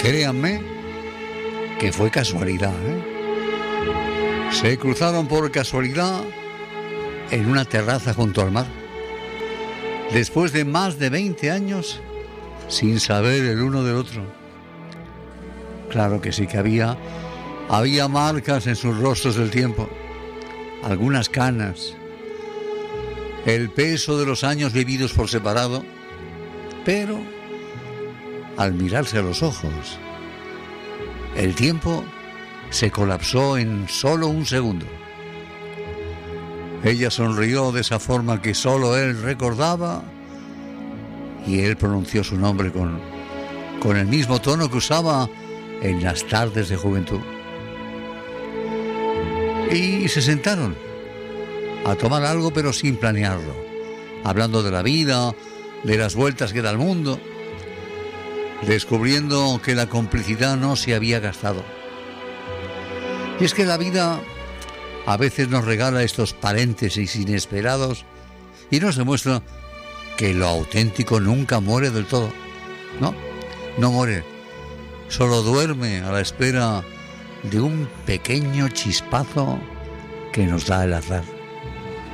Créanme que fue casualidad, Se cruzaron por casualidad en una terraza junto al mar. Después de más de 20 años sin saber el uno del otro. Claro que sí que había marcas en sus rostros del tiempo, algunas canas, el peso de los años vividos por separado, pero al mirarse a los ojos, el tiempo se colapsó en solo un segundo. Ella sonrió de esa forma que solo él recordaba y él pronunció su nombre con el mismo tono que usaba en las tardes de juventud. Y se sentaron a tomar algo, pero sin planearlo, hablando de la vida, de las vueltas que da el mundo, descubriendo que la complicidad no se había gastado. Y es que la vida a veces nos regala estos paréntesis inesperados y nos demuestra que lo auténtico nunca muere del todo. No muere, solo duerme a la espera de un pequeño chispazo que nos da el azar.